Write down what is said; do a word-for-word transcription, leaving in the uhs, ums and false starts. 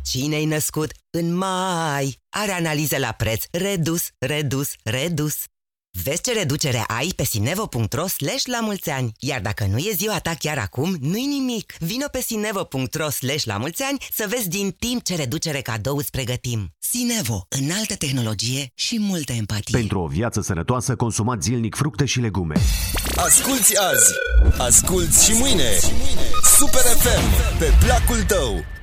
Cine-i născut în mai are analize la preț redus, redus, redus. Vezi ce reducere ai pe sinevo.ro slash la mulți ani. Iar dacă nu e ziua ta chiar acum, nu-i nimic. Vino pe sinevo.ro slash la mulți ani să vezi din timp ce reducere cadou îți pregătim. Sinevo. Înaltă tehnologie și multă empatie. Pentru o viață sănătoasă, consumați zilnic fructe și legume. Asculți azi, asculți și mâine. Super F M, pe placul tău.